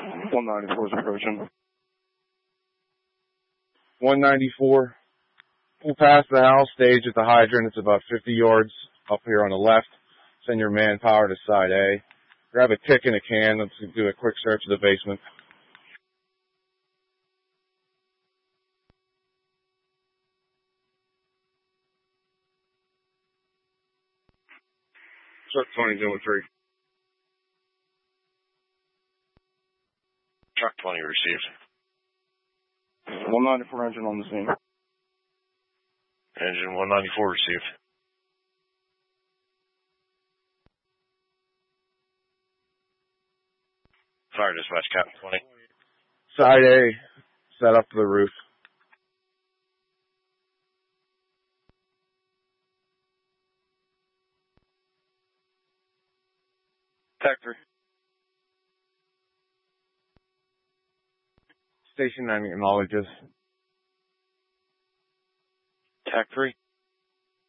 194 is approaching. 194. Pull past the house, stage at the hydrant. It's about 50 yards up here on the left. Send your manpower to side A. Grab a tick and a can. Let's do a quick search of the basement. Truck 20 doing 3. Truck 20 received. 194 engine on the scene. Engine 194 received. Fire dispatch, Captain 20. Side A, set up to the roof. Tech 3. Station 9 acknowledges. TAC 3.